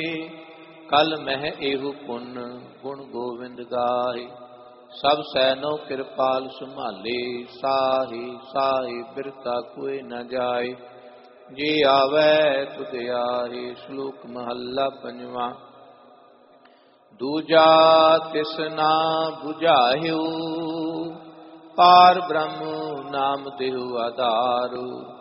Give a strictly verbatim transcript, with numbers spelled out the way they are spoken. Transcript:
ਕਲ ਮਹਿ ਇਹੋ ਪੁੰਨ ਗੁਣ ਗੋਵਿੰਦ ਗਾਏ। ਸਭ ਸੈਨੋ ਕਿਰਪਾਲ ਸੰਭਾਲੇ ਸਾਹੀ ਸਾਹੀ ਬਿਰਤਾ ਕੋਇ ਨ ਜਾਏ। ਜੇ ਆਵੈ ਤੁਧ ਆਏ। ਸ਼ਲੋਕ ਮਹੱਲਾ ਪੰਜਵਾਂ। ਦੂਜਾ ਤਿਸ ਨਾ 부ਝਾਇਓ ਪਾਰ ਬ੍ਰਹਮ ਨਾਮ ਦੇਹੁ ਆਧਾਰ।